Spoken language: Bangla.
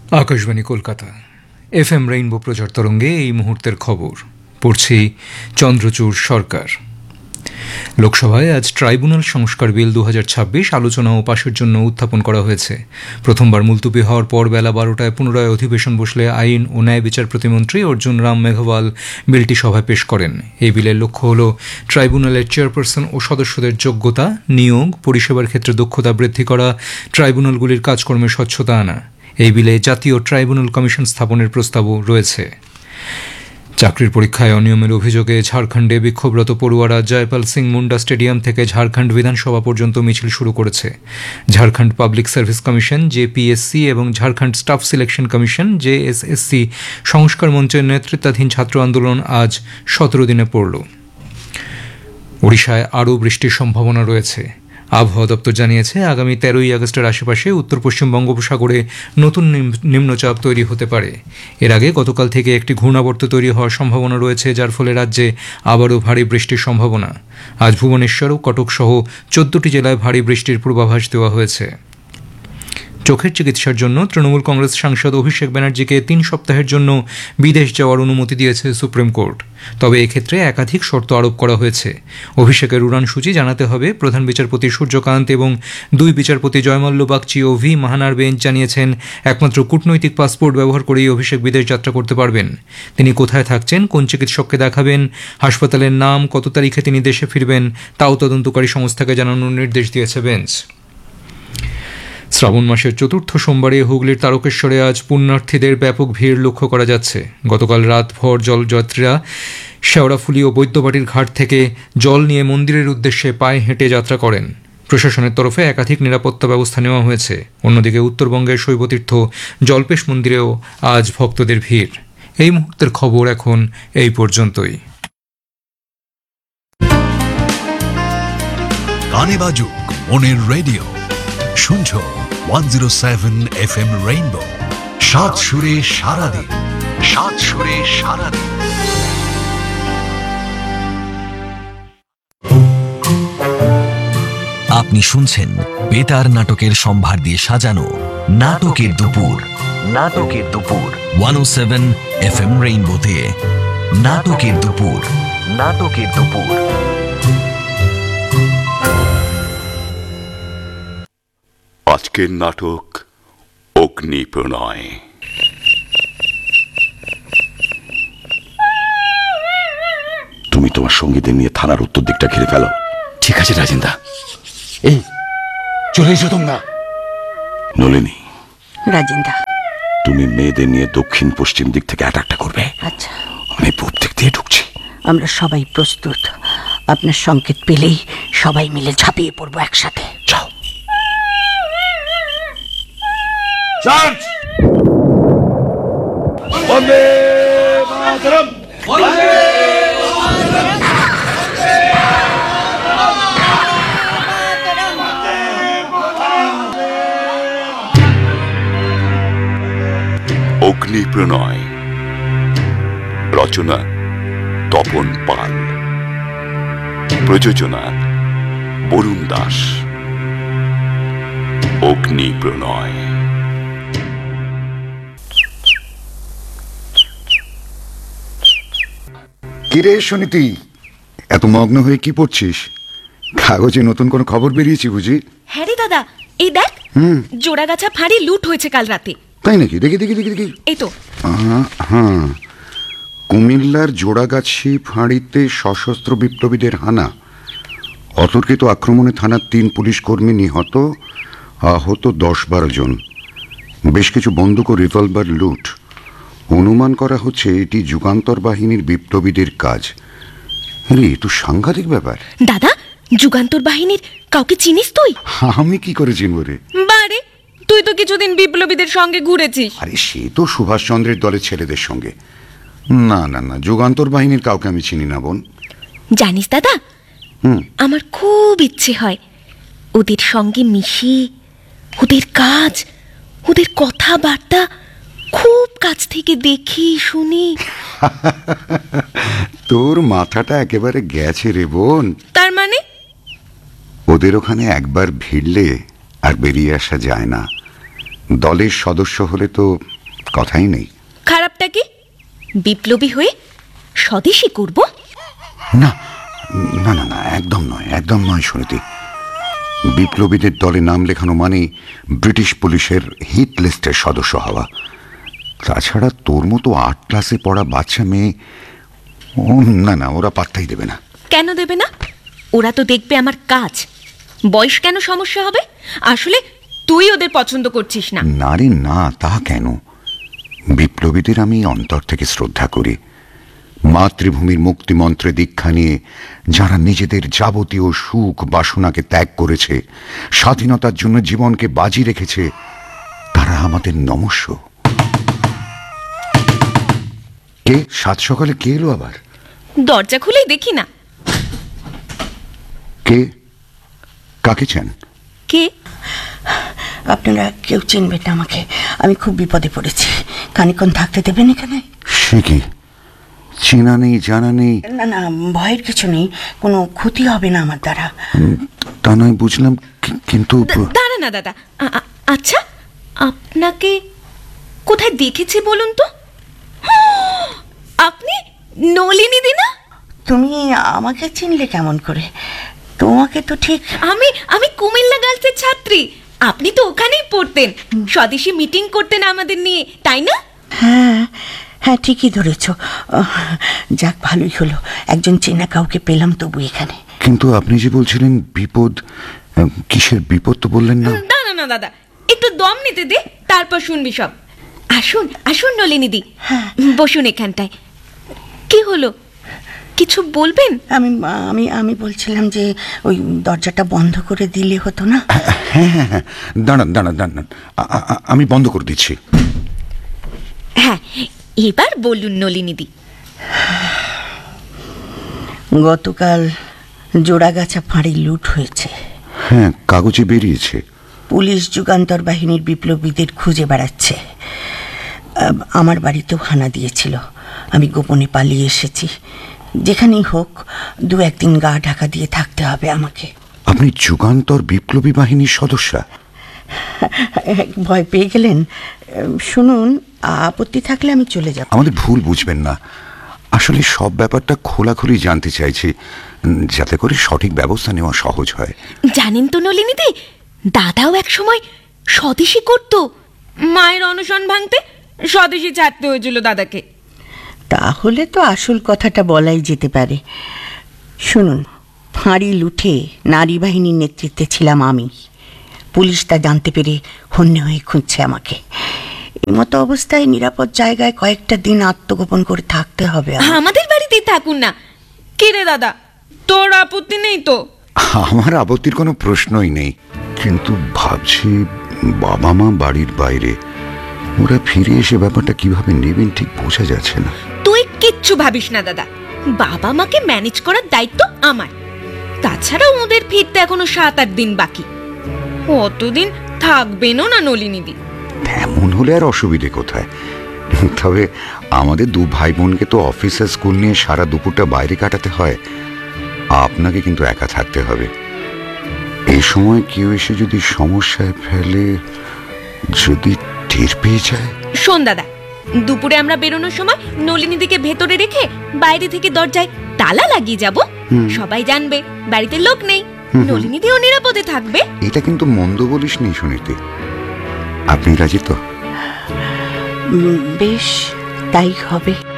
আকাশবাণী কলকাতা, FM রেইনবো প্রচার তরঙ্গে এই মুহূর্তের খবর পড়ছি চন্দ্রচূড় সরকার। লোকসভায় আজ ট্রাইব্যুনাল সংস্কার বিল 2026 আলোচনা ও পাশের জন্য উত্থাপন করা হয়েছে। প্রথমবার মুলতুবি হওয়ার পর বেলা 12টায় পুনরায় অধিবেশন বসলে আইন ও ন্যায় বিচার প্রতিমন্ত্রী অর্জুন রাম মেঘওয়াল বিলটি সভায় পেশ করেন। এই বিলের লক্ষ্য হল ট্রাইব্যুনালের চেয়ারপারসন ও সদস্যদের যোগ্যতা, নিয়োগ, পরিষেবার ক্ষেত্রে দক্ষতা বৃদ্ধি করা, ট্রাইব্যুনালগুলির কাজকর্মে স্বচ্ছতা আনা। এই বিলে জাতীয় ট্রাইব্যুনাল কমিশন স্থাপনের প্রস্তাবও রয়েছে। চাকরির পরীক্ষায় অনিয়মের অভিযোগে ঝাড়খণ্ডে বিক্ষোভরত পড়ুয়ারা জয়পাল সিং মুন্ডা স্টেডিয়াম থেকে ঝাড়খণ্ড বিধানসভা পর্যন্ত মিছিল শুরু করেছে। ঝাড়খণ্ড পাবলিক সার্ভিস কমিশন জেপিএসসি এবং ঝাড়খণ্ড স্টাফ সিলেকশন কমিশন জেএসএসসি সংস্কার মঞ্চের নেতৃত্বাধীন ছাত্র আন্দোলন আজ 17 দিনে পড়ল। ওড়িশায় আরও বৃষ্টির সম্ভাবনা রয়েছে। আবহাওয়া দপ্তর জানিয়েছে, আগামী 13ই আগস্টের আশেপাশে উত্তর পশ্চিম বঙ্গোপসাগরে নতুন নিম্নচাপ তৈরি হতে পারে। এর আগে গতকাল থেকে একটি ঘূর্ণাবর্ত তৈরি হওয়ার সম্ভাবনা রয়েছে, যার ফলে রাজ্যে আবারও ভারী বৃষ্টির সম্ভাবনা। আজ ভুবনেশ্বর ও কটক সহ 14টি জেলায় ভারী বৃষ্টির পূর্বাভাস দেওয়া হয়েছে। চোখের চিকিৎসার জন্য তৃণমূল কংগ্রেস সাংসদ অভিষেক ব্যানার্জিকে 3 সপ্তাহের জন্য বিদেশ যাওয়ার অনুমতি দিয়েছে সুপ্রিম কোর্ট। তবে এক্ষেত্রে একাধিক শর্ত আরোপ করা হয়েছে। অভিষেকের উড়ানসূচি জানাতে হবে। প্রধান বিচারপতি সূর্যকান্ত এবং 2 বিচারপতি জয়মাল্য বাগচি ও ভি মাহানার বেঞ্চ জানিয়েছেন, একমাত্র কূটনৈতিক পাসপোর্ট ব্যবহার করেই অভিষেক বিদেশ যাত্রা করতে পারবেন। তিনি কোথায় থাকছেন, কোন চিকিৎসককে দেখাবেন, হাসপাতালের নাম, কত তারিখে তিনি দেশে ফিরবেন, তাও তদন্তকারী সংস্থাকে জানানোর নির্দেশ দিয়েছে বেঞ্চ। শ্রাবণ মাসের 4র্থ সোমবারে হুগলির তারকেশ্বরে আজ পুণ্যার্থীদের ব্যাপক ভিড় লক্ষ্য করা যাচ্ছে। গতকাল রাতভর জলযাত্রীরা শেওড়াফুলি ও বৈদ্যবাটির ঘাট থেকে জল নিয়ে মন্দিরের উদ্দেশ্যে পায়ে হেঁটে যাত্রা করেন। প্রশাসনের তরফে একাধিক নিরাপত্তা ব্যবস্থা নেওয়া হয়েছে। অন্যদিকে উত্তরবঙ্গের শৈবতীর্থ জল্পেশ মন্দিরেও আজ ভক্তদের ভিড়। এই মুহূর্তের খবর এখন এই পর্যন্তই। গানে বাজুক মনের রেডিও, শুনছো 107 FM রেইনবো। 7 সুরে সারাদিন, 7 সুরে সারাদিন। আপনি শুনছেন বেতার নাটকের সম্ভার দিয়ে সাজানো নাটকের দুপুর। নাটকের দুপুর 107 FM রেইনবোতে। নাটকের দুপুর, নাটকের দুপুর। আজকের নাটক অগ্নি প্রণয়। তুমি তোমার সঙ্গীদের নিয়ে থানার উত্তর দিকটা ঘিরে ফেলো। ঠিক আছে রাজেন্দা। এই চলে এসো তোমরা। নলিনী, রাজেন্দা, তুমি মেয়েদের নিয়ে দক্ষিণ পশ্চিম দিক থেকে অ্যাটাকটা করবে। আচ্ছা, আমি পূব দিক দিয়ে ঢুকছি। আমরা সবাই প্রস্তুত। আপনার সংকেত পেলেই সবাই মিলে ঝাঁপিয়ে পড়বো একসাথে। যাও। চার্জ! বন্দে মাতরম! বন্দে মাতরম! অগ্নি প্রণয়, রচনা তপন পাল, প্রযোজনা বরুণ দাস। অগ্নি প্রণয়। কিরে সুনীতি, এত মগ্ন হয়ে কি পড়ছিস? কাগজে নতুন কোনো খবর বেরিয়েছি বুঝি? হ্যাঁ রে দাদা, এই দেখ, জোড়াগাছা ফাঁড়ি লুট হয়েছে কাল রাতে। তাই নাকি? দেখি দেখি দেখি দেখি। এই তো। হ্যাঁ, কুমিল্লার জোড়াগাছি ফাঁড়িতে সশস্ত্র বিপ্লবীদের হানা। অতর্কিত আক্রমণে থানার 3 পুলিশ কর্মী নিহত, আহত 10-12 জন। বেশ কিছু বন্দুক ও রিভলভার লুট। অনুমান করা হচ্ছে এটি যুগান্তর বাহিনীর বিপ্লবীদের কাজ। তো সাংঘাতিক ব্যাপার। দাদা, যুগান্তর বাহিনীর কাউকে চিনিস তুই? আমি কি করে চিনব রে? বারে, তুই তো কিছুদিন বিপ্লবীদের সঙ্গে ঘুরেছিস। আরে সে তো সুভাষচন্দ্রের দলের ছেলেদের সঙ্গে। না না না, যুগান্তর বাহিনীর কাউকে আমি চিনি না বোন। জানিস দাদা, আমার খুব ইচ্ছে হয় ওদের সঙ্গে মিশি, ওদের কাজ, ওদের কথাবার্তা খুব কাছ থেকে দেখি শুনি। তোর মাথাটা একেবারে গেছে রে বোন। তার মানে? ওদের ওখানে একবার ভিড়লে আর বেরিয়ে আসা যায় না। দলের সদস্য হলে তো কথাই নেই। খারাপটা কি? বিপ্লবী হয়ে স্বদেশী করব? না না না না, একদম নয়, একদম নয় সুনীতি। বিপ্লবীদের দলে নাম লেখানো মানে ব্রিটিশ পুলিশের হিট লিস্টের সদস্য হওয়া। তাছাড়া তোর মতো 8 ক্লাসে পড়া বাচ্চা মেয়ে, না না, ওরা পাত্তাই দেবে না। কেন দেবে না? ওরা তো দেখবে আমার কাজ। বয়স কেন সমস্যা হবে? আসলে তুই ওদের পছন্দ করছিস না। না রে না, তা কেন? বিপ্লবীদের আমি অন্তর থেকে শ্রদ্ধা করি। মাতৃভূমির মুক্তিমন্ত্রে দীক্ষা নিয়ে যারা নিজেদের যাবতীয় সুখ বাসনাকে ত্যাগ করেছে, স্বাধীনতার জন্য জীবনকে বাজি রেখেছে, তারা আমাদের নমস্য। কে সাত সকালে কে এলো আবার? দরজা খুলেই দেখি না। কে? কাকে চান? কে? আপনারা কেউ চিনবেন না আমাকে। আমি খুব বিপদে পড়েছি। খানিকক্ষণ থাকতে দেবেন এখানে? সে কি, চেনা নেই জানা নেই? না না, ভয়ের কিছু নেই, কোনো ক্ষতি হবে না আমার দ্বারা। তা নয় বুঝলাম, কিন্তু দাঁড়া না দাদা। আচ্ছা, আপনাকে কোথায় দেখেছি বলুন তো? আপনি নলিনী দি না? তুমি আমাকে চিনলে কেমন করে? তোমাকে তো ঠিক। আমি কুমিল্লা গার্লসের ছাত্রী। আপনি তো ওখানেই পড়তেন, স্বদেশী মিটিং করতেন আমাদের নিয়ে, তাই না? হ্যাঁ হ্যাঁ, ঠিকই ধরেছ। যাক, ভালোই হলো, একজন চেনা কাউকে পেলাম তবু এখানে। কিন্তু আপনি যে বলছিলেন বিপদ, কিসের বিপদ তো বললেন না? দাঁড়া না দাদা, একটু দম নিতে দে, তারপর শুনবি সব। আসুন আসুন নলিনী দি, বসুন এখানটায়। কি হলো, কিছু বলবেন? আমি বলছিলাম যে ওই দরজাটা বন্ধ করে দিলে হতো না? হ্যাঁ হ্যাঁ হ্যাঁ, দাঁড়ান দাঁড়ান দাঁড়ান, আমি বন্ধ করে দিচ্ছি। হ্যাঁ, এবার বলুন নলিনী দি। গতকাল জোড়াগাছা ফাঁড়ি লুট হয়েছে। হ্যাঁ, কাগজে বেরিয়েছে। পুলিশ যুগান্তর বাহিনীর বিপ্লবীদের খুঁজে বেড়াচ্ছে। আমার বাড়িতেও হানা দিয়েছিল। আমি গোপনে পালিয়ে এসেছি। যেখানেই হোক 2-1 দিন গা ঢাকা দিয়ে থাকতে হবে আমাকে। আপনি যুগান্তর বিপ্লবী বাহিনীর সদস্যা? ভয় পেয়ে গেলেন? শুনুন, আপত্তি থাকলে আমি চলে যাব। আমাদের ভুল বুঝবেন না, আসলে সব ব্যাপারটা খোলাখুলি জানতে চাইছি, যাতে করে সঠিক ব্যবস্থা নেওয়া সহজ হয়। জানেন তো নলিনী দি, দাদাও এক সময় স্বদেশী করত। মায়ের অনশন ভাঙতে স্বদেশী ছাড়তে হয়েছিল দাদাকে। তাহলে তো আসল কথাটা বলাই যেতে পারে। শুনুন, ফাঁড়ি লুঠে নারী বাহিনীর নেতৃত্বে ছিলাম আমি। পুলিশ তা জানতে পেরে হন্যে হয়ে খুঁজছে আমাকে। এই মতো অবস্থায় নিরাপদ জায়গায় কয়েকটা দিন আত্মগোপন করে থাকতে হবে। আমাদের বাড়িতেই থাকুন না। কে রে দাদা, তোর আপত্তি নেই তো? আমার আপত্তির কোনো প্রশ্নই নেই, কিন্তু ভাবছি বাবা মা বাড়ির বাইরে, ওরা ফিরে এসে ব্যাপারটা কিভাবে নেবেন ঠিক বোঝা যাচ্ছে না। তুই কিচ্ছু ভাবিস না দাদা, বাবা মাকে ম্যানেজ করার দায়িত্ব আমার। তাছাড়া ওদের ফিরতে এখনো 7-8 দিন বাকি। অতদিন থাকবেনও না নলিনী দি। তেমন হলে আর অসুবিধে কোথায়? তবে আমাদের 2 ভাই বোনকে তো অফিস আর স্কুল নিয়ে সারা দুপুরটা বাইরে কাটাতে হয়। আপনাকে কিন্তু একা থাকতে হবে। এই সময় কেউ এসে যদি সমস্যায় ফেলে, যদি টের পেয়ে যায়। শোন দাদা, দুপুরে আমরা বেরোনোর সময় নলিনী দিকে ভেতরে রেখে বাইরে থেকে দরজায় তালা লাগিয়ে যাব। সবাই জানবে বাড়িতে লোক নেই, নলিনী দিও নিরাপদে থাকবে। এটা কিন্তু মন্দ বলিস নি সুনীতি। আপনি রাজি তো? বেশ, তাই হবে।